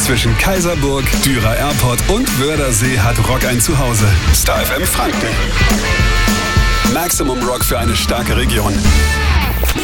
Zwischen Kaiserburg, Dürer Airport und Wörthersee hat Rock ein Zuhause. Star FM Franken. Maximum Rock für eine starke Region.